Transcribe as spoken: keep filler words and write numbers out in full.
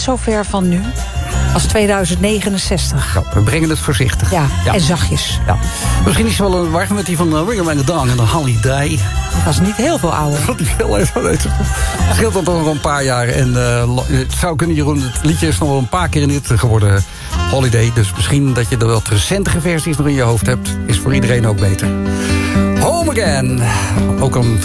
zo ver van nu als tweeduizend negenenzestig. Ja, we brengen het voorzichtig. Ja, ja. en zachtjes. Ja. Misschien is het wel een warm met die van uh, Ringham and the Dong en de Holiday. Dat was niet heel veel ouder. Dat is heel even. Het scheelt dan toch nog een paar jaar. En uh, het zou kunnen, Jeroen, het liedje is nog wel een paar keer in dit geworden. Holiday. Dus misschien dat je de wat recentere versies nog in je hoofd hebt. Is voor iedereen ook beter. Home Again. Ook een